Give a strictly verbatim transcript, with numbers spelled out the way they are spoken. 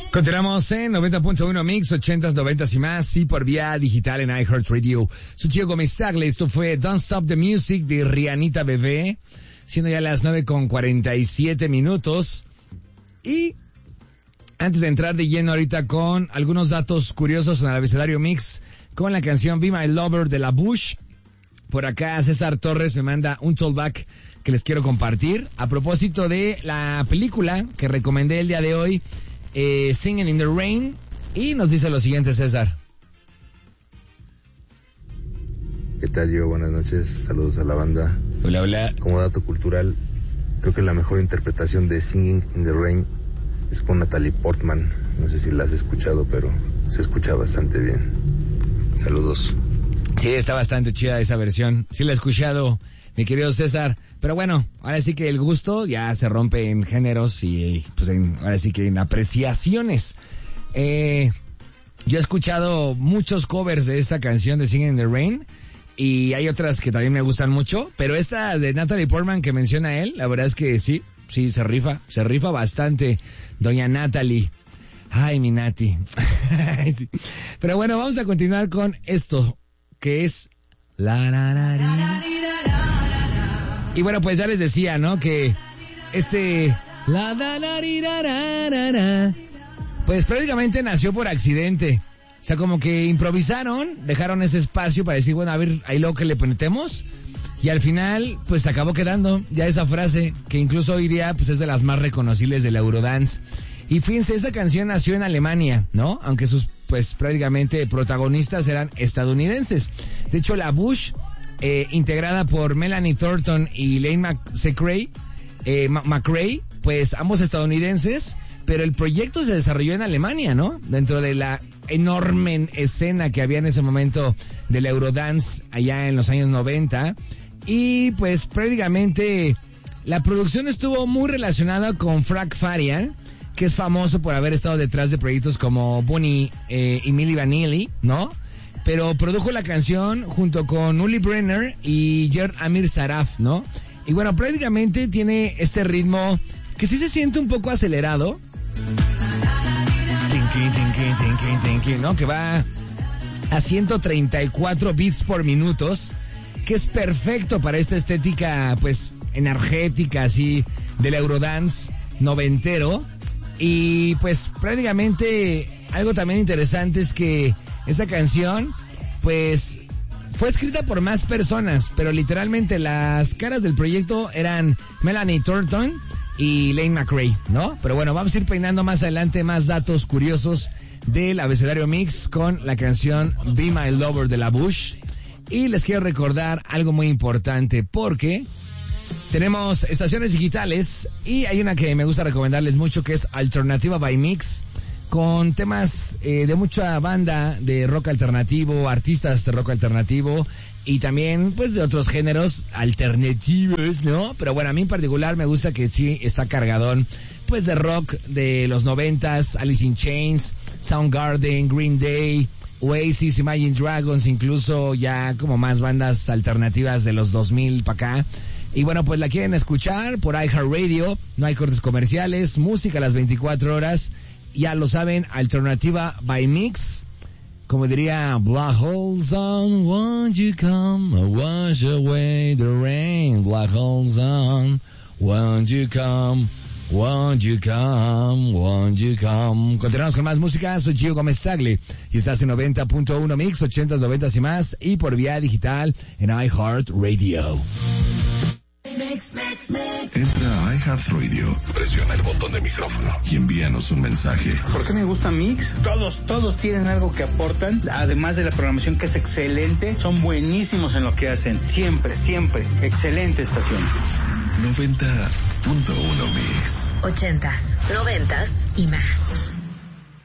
Continuamos en noventa punto uno Mix, ochentas, noventas y más, y por vía digital en iHeartRadio. Soy Gio Gómez Tagle, esto fue Don't Stop the Music de Rihanna Bebé, siendo ya las nueve con cuarenta y siete minutos. Y antes de entrar de lleno ahorita con algunos datos curiosos en el abecedario Mix, con la canción Be My Lover de La Bush, por acá César Torres me manda un tollback que les quiero compartir a propósito de la película que recomendé el día de hoy, Eh, Singing in the Rain, y nos dice lo siguiente, César. ¿Qué tal, yo? Buenas noches, saludos a la banda. Hola, hola. Como dato cultural, creo que la mejor interpretación de Singing in the Rain es con Natalie Portman. No sé si la has escuchado, pero se escucha bastante bien. Saludos. Sí, está bastante chida esa versión. Sí la he escuchado, mi querido César. Pero bueno, ahora sí que el gusto ya se rompe en géneros y pues en, ahora sí que en apreciaciones. Eh, yo he escuchado muchos covers de esta canción de Singing in the Rain y hay otras que también me gustan mucho, pero esta de Natalie Portman que menciona él, la verdad es que sí, sí se rifa, se rifa bastante, doña Natalie. Ay, mi Nati. Sí. Pero bueno, vamos a continuar con esto, que es la la la la. Y bueno, pues ya les decía, ¿no? Que este la la la la la la, pues prácticamente nació por accidente. O sea, como que improvisaron, dejaron ese espacio para decir, bueno, a ver, ahí luego que le ponemos. Y al final, pues acabó quedando ya esa frase, que incluso hoy día, pues es de las más reconocibles del Eurodance. Y fíjense, esa canción nació en Alemania, ¿no? Aunque sus, pues prácticamente protagonistas eran estadounidenses. De hecho, la Bush, eh, integrada por Melanie Thornton y Lane McRae, eh, McRae, pues ambos estadounidenses, pero el proyecto se desarrolló en Alemania, ¿no? Dentro de la enorme escena que había en ese momento del Eurodance allá en los años noventa. Y pues prácticamente la producción estuvo muy relacionada con Frank Farian, que es famoso por haber estado detrás de proyectos como Bunny eh, y Milli Vanilli, ¿no? Pero produjo la canción junto con Uli Brenner y Gerd Amir Saraf, ¿no? Y bueno, prácticamente tiene este ritmo que sí se siente un poco acelerado, ¿no? Que va a ciento treinta y cuatro beats por minutos, que es perfecto para esta estética, pues, energética, así, del Eurodance noventero. Y pues prácticamente algo también interesante es que esa canción pues fue escrita por más personas, pero literalmente las caras del proyecto eran Melanie Thornton y Lane McRae, ¿no? Pero bueno, vamos a ir peinando más adelante más datos curiosos del abecedario Mix con la canción Be My Lover de La Bush. Y les quiero recordar algo muy importante porque tenemos estaciones digitales y hay una que me gusta recomendarles mucho que es Alternativa by Mix, con temas eh, de mucha banda de rock alternativo, artistas de rock alternativo y también pues de otros géneros alternativos, ¿no? Pero bueno, a mí en particular me gusta que sí está cargadón pues de rock de los noventas, Alice in Chains, Soundgarden, Green Day, Oasis, Imagine Dragons, incluso ya como más bandas alternativas de los dos mil para acá. Y bueno, pues la quieren escuchar por iHeartRadio, no hay cortes comerciales, música a las veinticuatro horas, ya lo saben, Alternativa by Mix, como diría Black Hole Sun, won't you come and wash away the rain, Black Hole Sun, won't you come, won't you come, won't you come. Continuamos con más música, soy Gio Gómez Tagle y estás en noventa punto uno Mix, ochentas, noventas y más, y por vía digital en iHeartRadio. Mix, mix, mix. Entra a iHeartRadio, presiona el botón de micrófono y envíanos un mensaje. ¿Por qué me gusta Mix? Todos, todos tienen algo que aportan, además de la programación que es excelente, son buenísimos en lo que hacen, siempre, siempre, excelente estación. noventa punto uno Mix. Ochentas, noventas y más.